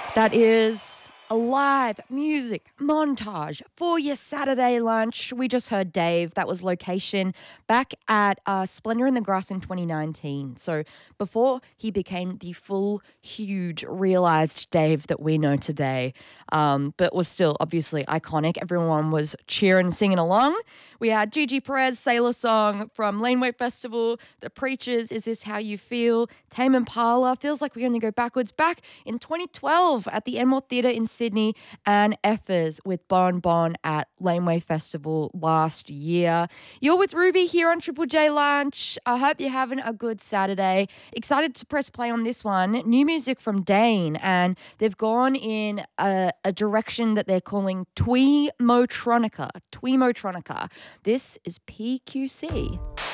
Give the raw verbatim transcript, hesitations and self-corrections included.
That is a live music montage for your Saturday lunch. We just heard Dave. That was Location back at uh, Splendor in the Grass in twenty nineteen. So before he became the full, huge, realized Dave that we know today, um, but was still obviously iconic. Everyone was cheering, singing along. We had Gigi Perez, Sailor Song from Laneway Festival, The Preachers, Is This How You Feel, Tame Impala, Feels Like We Only Go Backwards, back in twenty twelve at the Enmore Theatre in Sydney, and Effers with Bon Bon at Laneway Festival last year. You're with Ruby here on Triple J Lunch. I hope you're having a good Saturday. Excited to press play on this one. New music from Dane, and they've gone in a, a direction that they're calling Twee Motronica. Twee Motronica. This is P Q C.